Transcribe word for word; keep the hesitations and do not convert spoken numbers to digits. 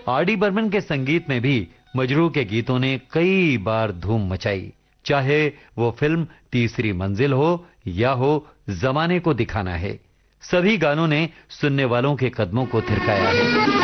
R D Burman के संगीत में भी मजरू के गीतों ने कई बार धूम मचाई, चाहे वो फिल्म तीसरी मंजिल हो या हो जमाने को दिखाना है। सभी गानों ने सुनने वालों के कदमों को थिरकाया है।